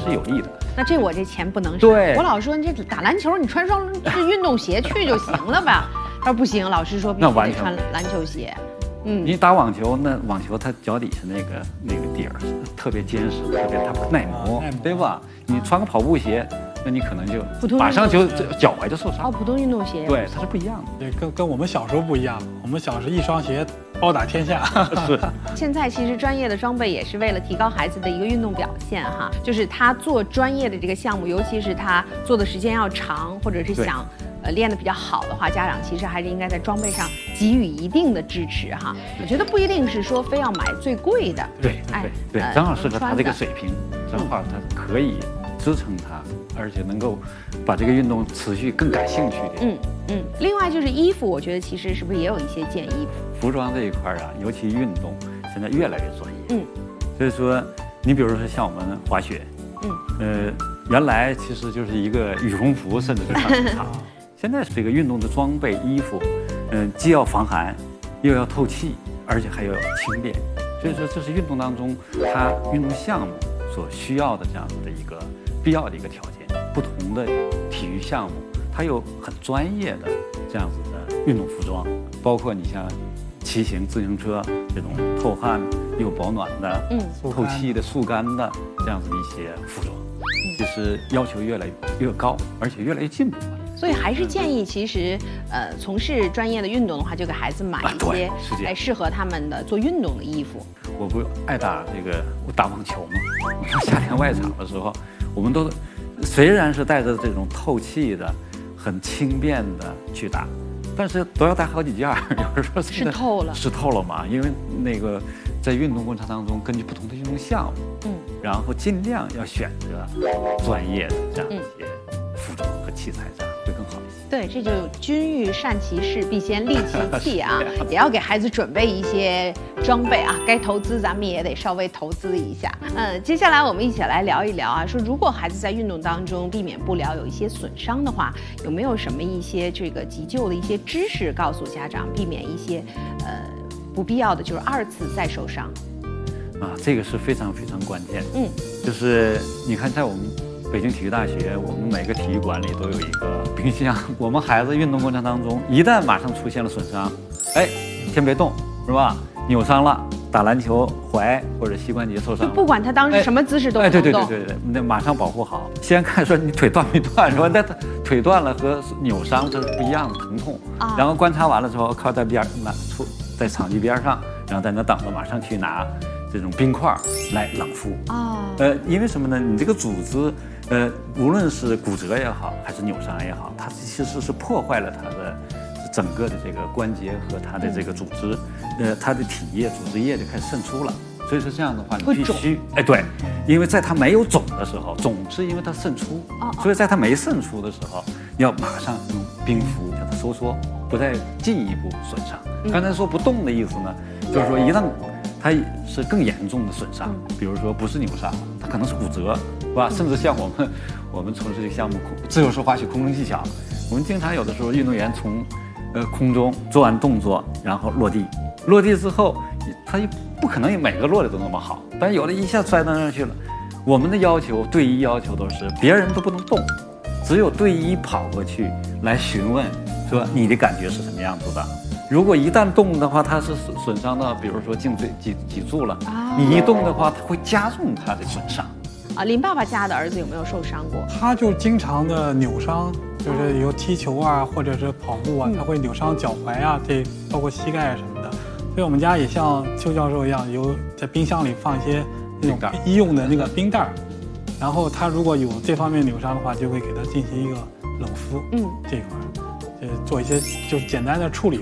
是有利的。 那我这钱不能省。 对， 我老说你这打篮球，你穿双运动鞋去就行了吧？他说不行，老师说必须得穿篮球鞋。 你打网球，那网球它脚底下那个底儿特别坚实，它不耐磨，对吧？你穿个跑步鞋，那你可能就马上就脚踝就受伤。 普通运动鞋。 对，它是不一样的。 对，跟我们小时候不一样，我们小时候一双鞋包打天下。 是。 现在其实专业的装备也是为了提高孩子的一个运动表现哈，就是他做专业的这个项目，尤其是他做的时间要长，或者是想练得比较好的话，家长其实还是应该在装备上给予一定的支持哈。我觉得不一定是说非要买最贵的， 对，正好适合他这个水平，正好他可以支撑他，而且能够把这个运动持续更感兴趣点。 另外就是衣服，我觉得其实是不是也有一些建议？ 服装这一块啊，尤其运动现在越来越专业。所以说你比如说像我们滑雪，原来其实就是一个羽绒服，甚至就上场。现在这个运动的装备衣服，既要防寒，又要透气，而且还要轻便。所以说这是运动当中它运动项目所需要的这样子的一个必要的一个条件。不同的体育项目，它有很专业的这样子的运动服装，包括你像骑行自行车这种透汗又保暖的、透气的、速干的这样子的一些服装，其实要求越来越高，而且越来越进步了。 所以还是建议，其实，从事专业的运动的话，就给孩子买一些适合他们的做运动的衣服。 我不爱打我打网球嘛，夏天外场的时候，我们都虽然是带着这种透气的、很轻便的去打，但是都要带好几件，有时候湿透了嘛，因为那个在运动过程当中，根据不同的运动项目，然后尽量要选择专业的这样一些服装和器材，这样会更好一些。 对，这就君欲善其事，必先利其器啊，也要给孩子准备一些装备啊，该投资咱们也得稍微投资一下。接下来我们一起来聊一聊啊，说如果孩子在运动当中避免不了有一些损伤的话，有没有什么一些这个急救的一些知识告诉家长，避免一些不必要的就是2次再受伤？ 这个是非常非常关键。就是你看在我们北京体育大学，我们每个体育馆里都有一个冰箱。我们孩子运动过程当中，一旦马上出现了损伤，先别动，是吧？扭伤了，打篮球踝或者膝关节受伤了， 不管他当时什么姿势都不能动。 对，那马上保护好。先看说你腿断没断，是吧？那腿断了和扭伤这是不一样的疼痛。然后观察完了之后，靠在在场地边上，然后在那等着，马上去拿这种冰块来冷敷。因为什么呢？你这个组织，无论是骨折也好，还是扭伤也好，它其实是破坏了它的整个的这个关节和它的这个组织，它的体液、组织液就开始渗出了。所以说这样的话，你必须对，因为在它没有肿的时候，肿是因为它渗出，所以在它没渗出的时候，要马上用冰敷将它收缩，不再进一步损伤。刚才说不动的意思呢，就是说一旦它是更严重的损伤，比如说不是扭伤，它可能是骨折，是吧？甚至像我们从事这个项目自由式滑雪空中技巧，我们经常有的时候运动员从空中做完动作，然后落地之后，他不可能每个落的都那么好，但有的一下摔到上去了。我们的队医要求都是别人都不能动，只有队医跑过去来询问，说你的感觉是什么样子的。如果一旦动的话，它是损伤到，比如说颈椎脊柱了，你一动的话，它会加重它的损伤。 林爸爸家的儿子有没有受伤过？ 他就经常的扭伤，就是有踢球啊，或者是跑步啊，他会扭伤脚踝啊，包括膝盖什么的。所以我们家也像邱教授一样，有在冰箱里放一些那种医用的那个冰袋，然后他如果有这方面扭伤的话，就会给他进行一个冷敷，这一块，做一些就是简单的处理。